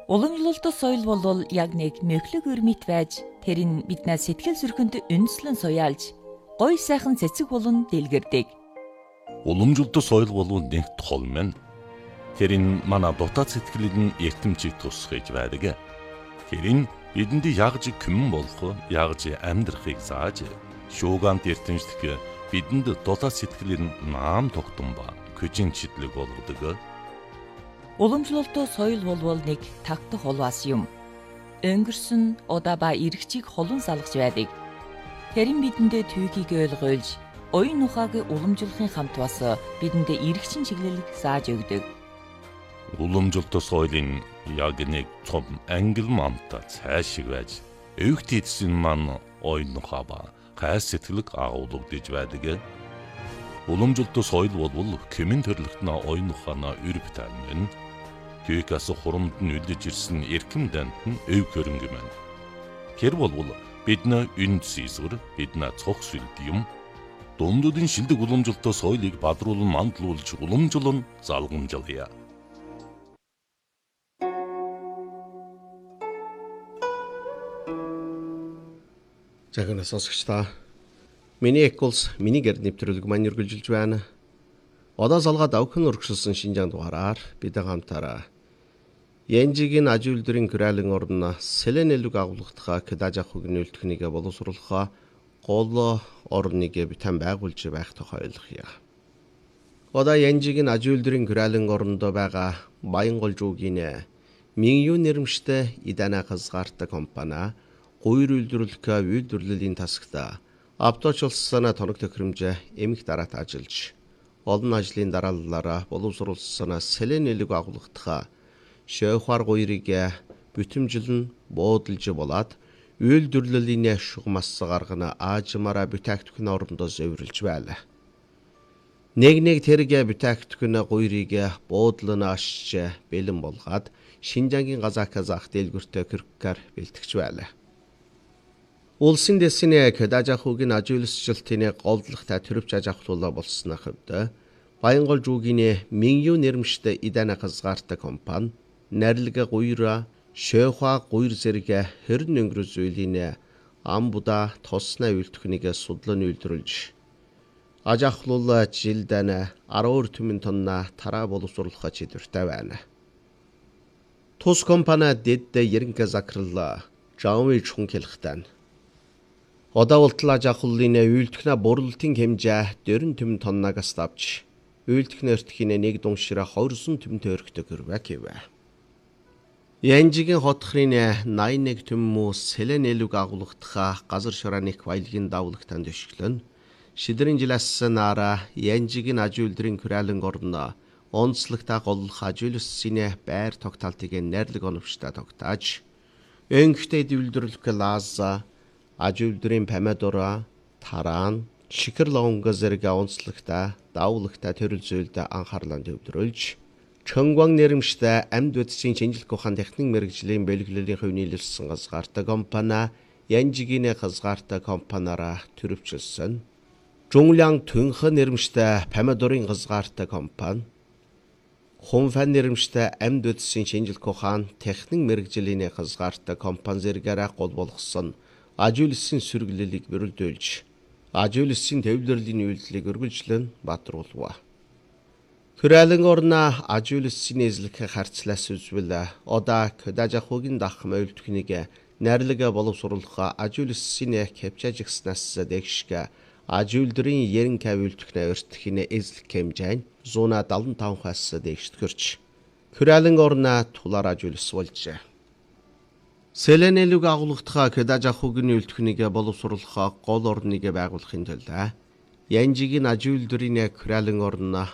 Уламжлалт соёл бол яг нэг мөхлөг өрмит байж тэр нь биднээс сэтгэл зүрхэнд үндэслэн суяалж гоё сайхан цэцэг болон дэлгэрдэг. Уламжлалт соёл бол нэг тол мэн. Тэр нь манай дотоод сэтгэлийн эртэмчийг тусгаж байдаг. Тэр нь бидэнд ягж күмэн болох, ягж амьдрахыг зааж, шуугант эртэмжлэх бидэнд дотоод сэтгэлийн наам тогтсон ба хүчин чиглэг болгодог. Уламжлалт соёл бол нэг тагтах холвас юм. Өнгөрсөн удаа ба эргчийг холон салгаж байдаг. Тэр нь бидэндээ түүхийг ойлгуулж, оюун ухааг уламжлахын хамт бас бидэндээ эргчин чиглэлийг зааж өгдөг. Уламжлалт соёлын яг нэг том ангил мамта цаашиг байж, өвгт эдсэн маань оюун ухаа ба гай сэтгэлэг агуулгадж байдаг. Уламжлалт соёл бол кэмэн төрлөختнө оюун ухаанаа өрбөтөн мэн. Түүхээс хурамд нь үлдэж ирсэн эрхэм дант нь өв хөрөнгө мэн. Тэр бол бидний үнд сийсвэр, бидний цог сүлд юм. Дундуудын шилдэг уламжлалт соёлыг бадруулан мандлуулж уламжлан залгамжлая. Захын сонсогчдаа миний эколс миний гэрд нэвтрүүлэг маань үргэлжилж байна. Одоо салгаад авхэн өргөжлсөн шинжаан дугаараар бид хамтаараа Янжигийн аж үйлдвэрийн гэрэлэн орно Селенэлүг агуулгатха кэдажахугийн үйлдвэрнийгээ боловсруулахаа гол орныг битэн байгуулж байх тухай ойлгоё. Одоо Янжигийн аж үйлдвэрийн гэрэлэн орондоо байгаа Баянгол-Жуугийн Минью нэрмжтэй Идана хязгаартай компани гуйр үйлдвэрлэх үйлдвэрлэлийн тасагта авточлсанаа тоног тохиромжээ эмх дараат ажиллаж олон ажлын дарааллаараа боловсруулсан Селенэлүг агуулгатха шөөхвар гуйрыг бүтэмжилэн буудалж болоод үйлдвэрлэлийн шугамас гаргана аажмаараа бүтээгдэхүүн орондоо зөвөрлж байлаа. Нэг тэрэг бүтээгдэхүүн гуйрыг буудлан ашиж бэлэн болгоод Шинжангийн Казах дэлгүртээ кирккар бэлтгэж байлаа. Улсын дэсний кэдажахугийн аж үйлсжилтийн голдлогтой төрөвч аж ахуулаа болсны хувьд Баянгол-Жуугийн Минью нэрмжтэй Идана хязгаартай компани Нэрлэг гуйра шөөхва гуйр зэрэг хэрн өнгөрөө зүйлийн амбуда тосноо үйлдвэрнийг судлан үйлдвэрлэж аж ахуйл жилдэн 12 түмэн тонна тараа боловсруулах чиглэлтэй байна. Тус компани дэд ерөнхий захирал Жауми Чунхэлхтэн одоо ултлаа аж ахуйлын үйлдвэрнээ борлуулалтын хэмжээ 40 түмэн тоннагаас давж үйлдвэрний эртхийн нэг дуншираа 20 түмэн төрөхтэй гэрвэ. Янжигийн хотхрын 81 түмэн Селенэлүг агуулгатха газар шорооник баялагын давлагтан төшөглөн шидрийн жилээс нара Янжигийн аж үйлдвэрийн гэрэлэн орно онцлогтой голлох аж үйлсийн байр тогтоолтыг нэрлэг оновчтой тогтоож өнгөтэй үйлдвэрлэх лаза аж үйлдвэрийн помидора тараан шикэр лонго зэрэг онцлогтой давлагтай төрөл зүйлд анхаарлаа төвлөрүүлж Чонгван нэрмжтэй амьд үдсийн шинжилгээ ухаан техник мэрэгжлийн бэлгэллийн хувь нийлүүлсэн хязгаартай компани Янжигийн хязгаартай компаниараа төрөвчлсөн. Жунлян Түнхэн нэрмжтэй помидорын хязгаартай компани Хунфан нэрмжтэй амьд үдсийн шинжилгээ ухаан техник мэрэгжлийн хязгаартай компани зэрэгээрээ гол болгосон аж үйлсийн сэргэлэлийг бэрүүлдүүлж аж үйлсийн төвлөрлийн үйлдэлийг үргэлжлэн баатруулва. Гэрэлэн орно аж үйлсийн эзлэх харьцлаас үзвэл одоо кэдажахугийн дахм үйлдвэрнийг нэрлэг боловсруулах аж үйлсийн кэпчажигснаас дэгшгэ аж үйлдвэрийн ерөнхий үйлдвэрний өртөхийн эзлэх хэмжээ 175-аас дэгшдгэрч Гэрэлэн орно тулаар аж үйлс болжээ. Селенэлүг агуулгатха кэдажахугийн үйлдвэрнийг боловсруулах гол орныг байгуулахын тулд Янжигийн аж үйлдвэрийн Гэрэлэн орно